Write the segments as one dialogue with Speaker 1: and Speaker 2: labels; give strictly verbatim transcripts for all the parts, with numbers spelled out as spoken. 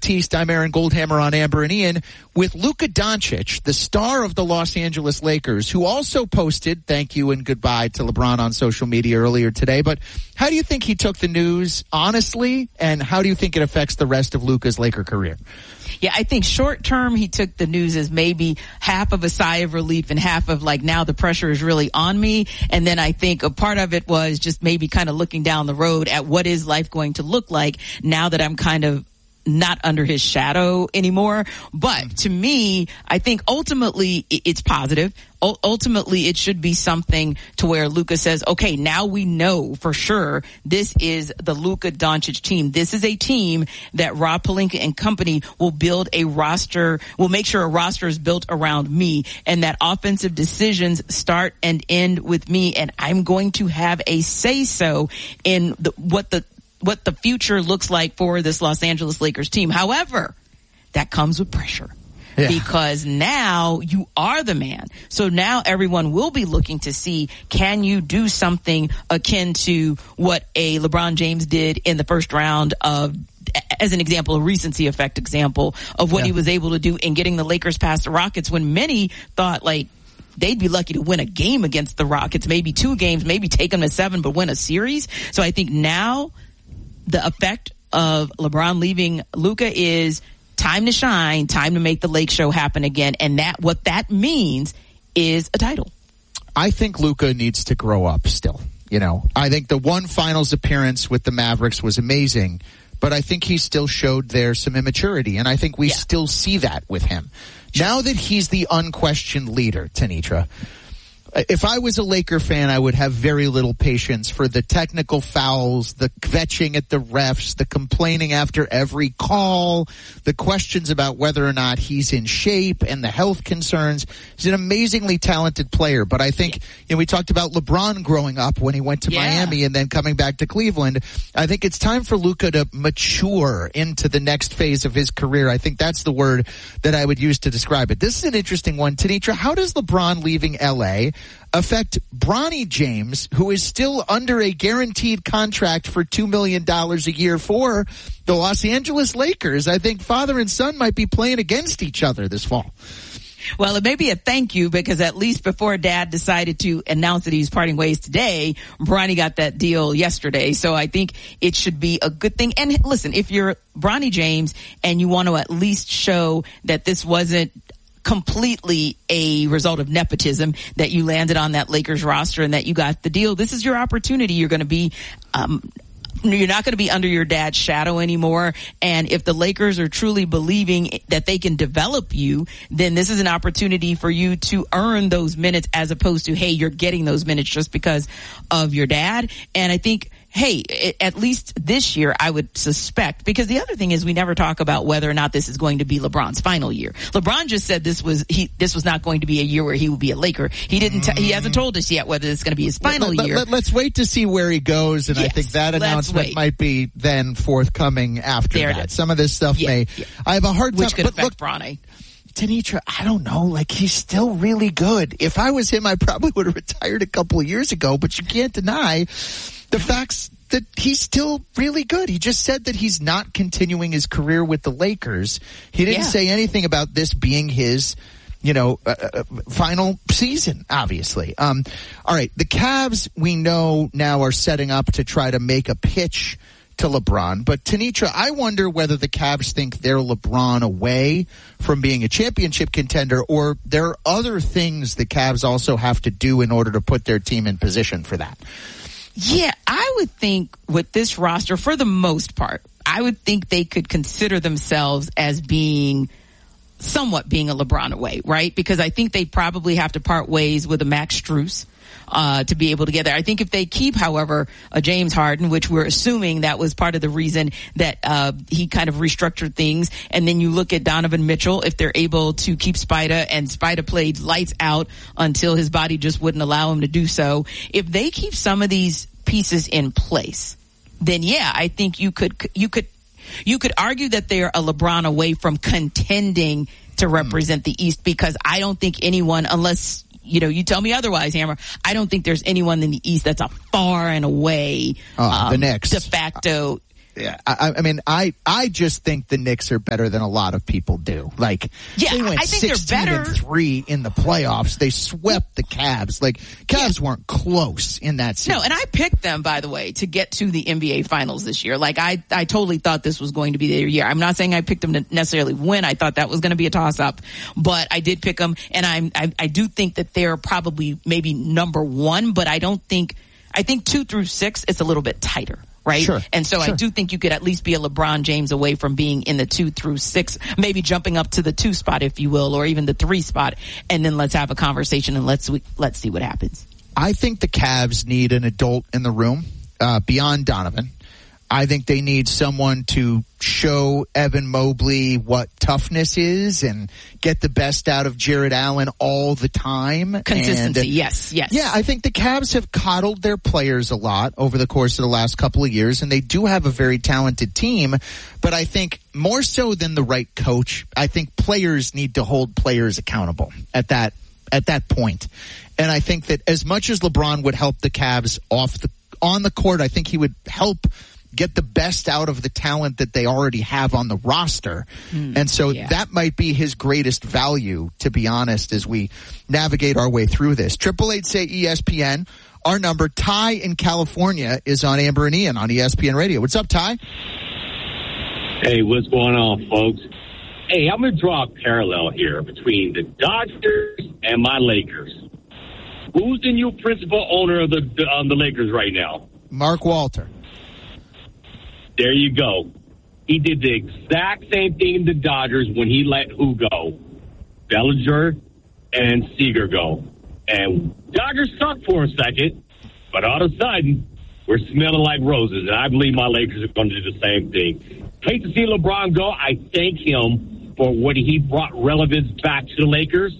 Speaker 1: Batiste. I'm Aaron Goldhammer on Amber and Ian with Luka Doncic, the star of the Los Angeles Lakers, who also posted thank you and goodbye to LeBron on social media earlier today. But how do you think he took the news honestly, and how do you think it affects the rest of Luka's Laker career?
Speaker 2: Yeah, I think short term he took the news as maybe half of a sigh of relief and half of like, now the pressure is really on me. And then I think a part of it was just maybe kind of looking down the road at what is life going to look like now that I'm kind of not under his shadow anymore. But to me, I think ultimately it's positive. U- ultimately, it should be something to where Luka says, okay, now we know for sure this is the Luka Doncic team. This is a team that Rob Pelinka and company will build a roster, will make sure a roster is built around me, and that offensive decisions start and end with me, and I'm going to have a say-so in the, what the what the future looks like for this Los Angeles Lakers team. However, that comes with pressure. Yeah. Because now you are the man. So now everyone will be looking to see, can you do something akin to what a LeBron James did in the first round of, as an example, a recency effect example of what yeah. he was able to do in getting the Lakers past the Rockets, when many thought like they'd be lucky to win a game against the Rockets, maybe two games, maybe take them to seven, but win a series. So I think now the effect of LeBron leaving Luka is time to shine, time to make the Lake Show happen again. And that, what that means is a title.
Speaker 1: I think Luka needs to grow up still. You know, I think the one finals appearance with the Mavericks was amazing, but I think he still showed there some immaturity. And I think we yeah. still see that with him. Sure. Now that he's the unquestioned leader, Tanitra, if I was a Laker fan, I would have very little patience for the technical fouls, the kvetching at the refs, the complaining after every call, the questions about whether or not he's in shape, and the health concerns. He's an amazingly talented player, but I think, you know, we talked about LeBron growing up when he went to yeah. Miami and then coming back to Cleveland. I think it's time for Luka to mature into the next phase of his career. I think that's the word that I would use to describe it. This is an interesting one. Tanitra, how does LeBron leaving L A affect Bronny James, who is still under a guaranteed contract for two million dollars a year for the Los Angeles Lakers? I think father and son might be playing against each other this fall.
Speaker 2: Well, it may be a thank you, because at least before Dad decided to announce that he's parting ways today, Bronny got that deal yesterday. So I think it should be a good thing. And listen, if you're Bronny James and you want to at least show that this wasn't completely a result of nepotism, that you landed on that Lakers roster and that you got the deal, this is your opportunity. You're going to be, um, you're not going to be under your dad's shadow anymore. And if the Lakers are truly believing that they can develop you, then this is an opportunity for you to earn those minutes, as opposed to, hey, you're getting those minutes just because of your dad. And I think, hey, at least this year, I would suspect, because the other thing is we never talk about whether or not this is going to be LeBron's final year. LeBron just said this was he this was not going to be a year where he would be a Laker. He didn't. T- he hasn't told us yet whether it's going to be his final
Speaker 1: let, let,
Speaker 2: year.
Speaker 1: Let, let's wait to see where he goes, and yes, I think that announcement might be then forthcoming after
Speaker 2: there
Speaker 1: that. Some of this stuff
Speaker 2: yeah,
Speaker 1: may.
Speaker 2: Yeah.
Speaker 1: I have a hard time.
Speaker 2: Which could
Speaker 1: but
Speaker 2: affect
Speaker 1: look,
Speaker 2: Bronny.
Speaker 1: Tanitra, I don't know. Like, he's still really good. If I was him, I probably would have retired a couple of years ago. But you can't deny the facts that he's still really good. He just said that he's not continuing his career with the Lakers. He didn't yeah. say anything about this being his, you know, uh, uh, final season, obviously. Um, all right, the Cavs, we know now, are setting up to try to make a pitch to LeBron. But Tanitra, I wonder whether the Cavs think they're LeBron away from being a championship contender, or there are other things the Cavs also have to do in order to put their team in position for that.
Speaker 2: Yeah, I would think with this roster, for the most part, I would think they could consider themselves as being somewhat being a LeBron away, right? Because I think they probably have to part ways with a Max Strus uh to be able to get there. I think if they keep, however, a James Harden, which we're assuming that was part of the reason that uh he kind of restructured things, and then you look at Donovan Mitchell, if they're able to keep Spida, and Spida played lights out until his body just wouldn't allow him to do so. If they keep some of these pieces in place, then yeah, I think you could you could you could argue that they're a LeBron away from contending to represent the East, because I don't think anyone, unless you know, you tell me otherwise, Hammer, I don't think there's anyone in the East that's a far and away
Speaker 1: uh,
Speaker 2: um,
Speaker 1: the next
Speaker 2: de facto
Speaker 1: Yeah, I, I mean, I I just think the Knicks are better than a lot of people do. Like,
Speaker 2: yeah,
Speaker 1: they went
Speaker 2: I think
Speaker 1: sixteen
Speaker 2: they're better.
Speaker 1: and three in the playoffs. They swept the Cavs. Like, Cavs yeah. weren't close in that series.
Speaker 2: No, and I picked them, by the way, to get to the N B A Finals this year. Like, I I totally thought this was going to be their year. I'm not saying I picked them to necessarily win. I thought that was going to be a toss-up, but I did pick them, and I'm I, I do think that they're probably maybe number one, but I don't think I think two through six it's a little bit tighter. Right.
Speaker 1: Sure,
Speaker 2: and so
Speaker 1: sure.
Speaker 2: I do think you could at least be a LeBron James away from being in the two through six, maybe jumping up to the two spot, if you will, or even the three spot. And then let's have a conversation and let's, let's see what happens.
Speaker 1: I think the Cavs need an adult in the room, uh, beyond Donovan. I think they need someone to show Evan Mobley what toughness is and get the best out of Jared Allen all the time.
Speaker 2: Consistency,
Speaker 1: and,
Speaker 2: yes, yes.
Speaker 1: Yeah, I think the Cavs have coddled their players a lot over the course of the last couple of years, and they do have a very talented team. But I think more so than the right coach, I think players need to hold players accountable at that at that point. And I think that as much as LeBron would help the Cavs off the on the court, I think he would help get the best out of the talent that they already have on the roster. Mm, and so yeah. that might be his greatest value, to be honest, as we navigate our way through this. Triple eight say E S P N. Our number, Ty in California, is on Amber and Ian on E S P N Radio. What's up, Ty?
Speaker 3: Hey, what's going on, folks? Hey, I'm going to draw a parallel here between the Dodgers and my Lakers. Who's the new principal owner of the, um, the Lakers right now?
Speaker 1: Mark Walter.
Speaker 3: There you go. He did the exact same thing in the Dodgers when he let who go? Bellinger and Seager go. And Dodgers sucked for a second, but all of a sudden, we're smelling like roses. And I believe my Lakers are going to do the same thing. Hate to see LeBron go. I thank him for what he brought relevance back to the Lakers.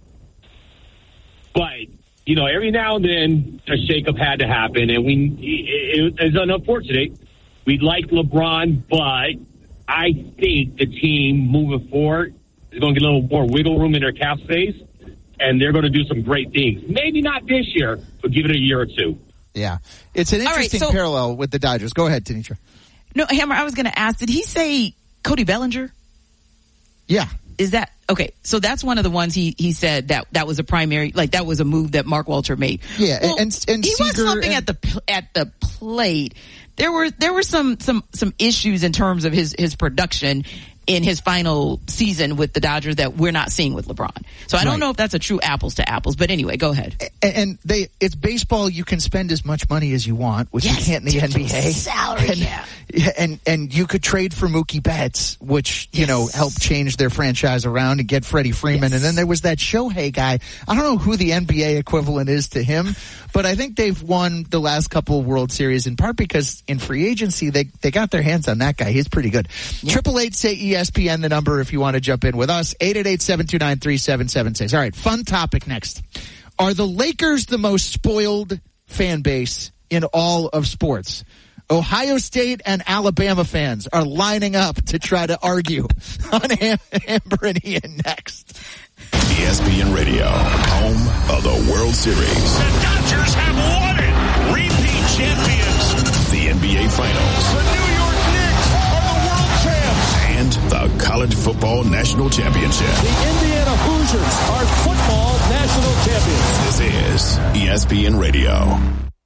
Speaker 3: But, you know, every now and then, a shakeup had to happen. And we it, it's unfortunate. We like LeBron, but I think the team moving forward is going to get a little more wiggle room in their cap space, and they're going to do some great things. Maybe not this year, but give it a year or two.
Speaker 1: Yeah. It's an interesting
Speaker 2: right, so,
Speaker 1: parallel with the Dodgers. Go ahead, Tanisha.
Speaker 2: No, Hammer, I was going to ask, did he say Cody Bellinger?
Speaker 1: Yeah.
Speaker 2: Is that okay? So that's one of the ones he, he said that that was a primary, like that was a move that Mark Walter made.
Speaker 1: Yeah,
Speaker 2: well,
Speaker 1: and, and
Speaker 2: he
Speaker 1: Seager
Speaker 2: was slumping
Speaker 1: and-
Speaker 2: at the at the plate. There were there were some some some issues in terms of his his production in his final season with the Dodgers that we're not seeing with LeBron. So I don't
Speaker 1: right.
Speaker 2: know if that's a true apples to apples, but anyway, go ahead.
Speaker 1: And they, it's baseball. You can spend as much money as you want, which
Speaker 2: yes,
Speaker 1: you can't in the N B A.
Speaker 2: Salary,
Speaker 1: and,
Speaker 2: yeah.
Speaker 1: And, and you could trade for Mookie Betts, which, you
Speaker 2: yes.
Speaker 1: know, helped change their franchise around and get Freddie Freeman. Yes. And then there was that Shohei guy. I don't know who the N B A equivalent is to him, but I think they've won the last couple of World Series in part because in free agency, they, they got their hands on that guy. He's pretty good. Triple eight say E S P N, the number if you want to jump in with us. eight eight eight, seven two nine, three seven seven six. All right, fun topic next. Are the Lakers the most spoiled fan base in all of sports? Ohio State and Alabama fans are lining up to try to argue on Am- Amber and Ian next.
Speaker 4: E S P N Radio, home of the World Series.
Speaker 5: The Dodgers have won it. Repeat champions.
Speaker 4: The N B A Finals.
Speaker 5: The New York Knicks are the world champs.
Speaker 4: And the College Football National Championship.
Speaker 6: The Indiana Hoosiers are football national champions.
Speaker 4: This is E S P N Radio.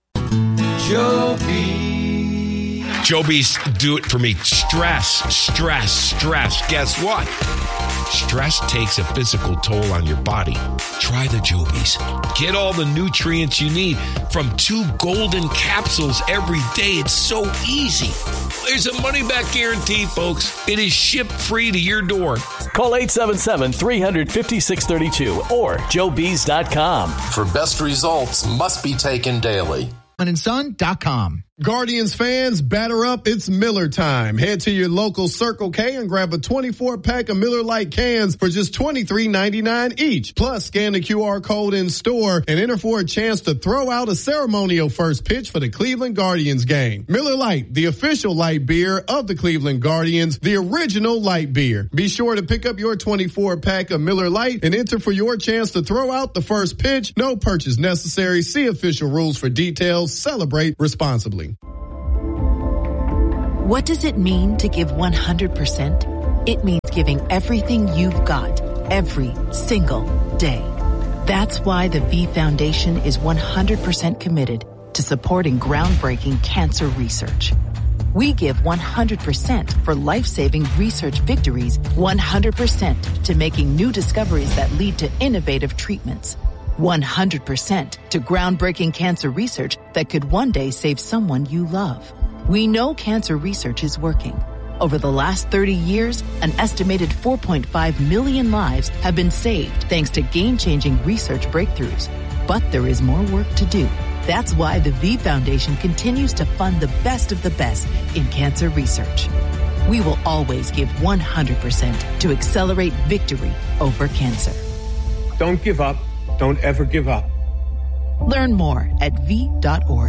Speaker 7: Joe B.
Speaker 8: Joby's do it for me. Stress, stress, stress. Guess what? Stress takes a physical toll on your body. Try the Joby's. Get all the nutrients you need from two golden capsules every day. It's so easy. There's a money-back guarantee, folks. It is shipped free to your door.
Speaker 6: Call eight seven seven, three five six three two or joe bees dot com.
Speaker 9: For best results, must be taken daily.
Speaker 1: and son dot com.
Speaker 10: Guardians fans, batter up. It's Miller time. Head to your local Circle K and grab a twenty-four pack of Miller Lite cans for just twenty-three ninety-nine each. Plus, scan the Q R code in store and enter for a chance to throw out a ceremonial first pitch for the Cleveland Guardians game. Miller Lite, the official light beer of the Cleveland Guardians, the original light beer. Be sure to pick up your twenty-four pack of Miller Lite and enter for your chance to throw out the first pitch. No purchase necessary. See official rules for details. Celebrate responsibly.
Speaker 11: What does it mean to give one hundred percent? It means giving everything you've got, every single day. That's why the V Foundation is one hundred percent committed to supporting groundbreaking cancer research. We give one hundred percent for life-saving research victories, one hundred percent to making new discoveries that lead to innovative treatments, one hundred percent to groundbreaking cancer research that could one day save someone you love. We know cancer research is working. Over the last thirty years, an estimated four point five million lives have been saved thanks to game-changing research breakthroughs. But there is more work to do. That's why the V Foundation continues to fund the best of the best in cancer research. We will always give one hundred percent to accelerate victory over cancer.
Speaker 12: Don't give up. Don't ever give up.
Speaker 11: Learn more at V dot org.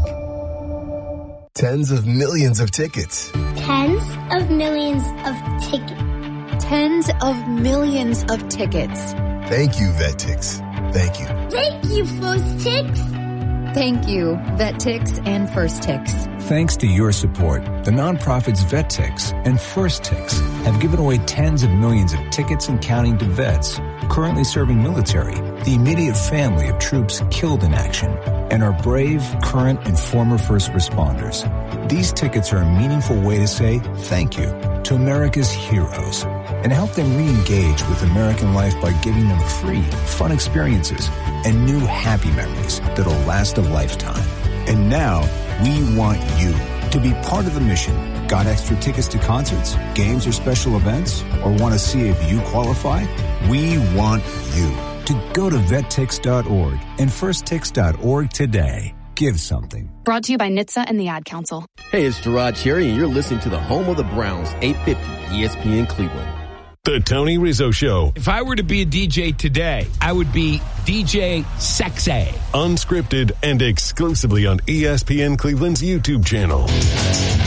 Speaker 13: Tens of millions of tickets.
Speaker 14: Tens of millions of tickets.
Speaker 15: Tens of millions of tickets.
Speaker 13: Thank you, VetTix. Thank you.
Speaker 14: Thank you, FirstTix.
Speaker 15: Thank you, VetTix and FirstTix.
Speaker 16: Thanks to your support, the nonprofits VetTix and FirstTix have given away tens of millions of tickets and counting to vets currently serving military, the immediate family of troops killed in action, and our brave, current, and former first responders. These tickets are a meaningful way to say thank you to America's heroes and help them re-engage with American life by giving them free, fun experiences and new happy memories that'll last a lifetime. And now, we want you to be part of the mission. Got extra tickets to concerts, games, or special events? Or want to see if you qualify? We want you to go to vettix dot org and firsttix dot org today. Give something.
Speaker 17: Brought to you by N H T S A and the Ad Council.
Speaker 18: Hey, it's Gerard Cherry, and you're listening to the home of the Browns, eight fifty E S P N Cleveland.
Speaker 4: The Tony Rizzo Show.
Speaker 8: If I were to be a D J today, I would be D J Sexy.
Speaker 4: Unscripted and exclusively on E S P N Cleveland's YouTube channel.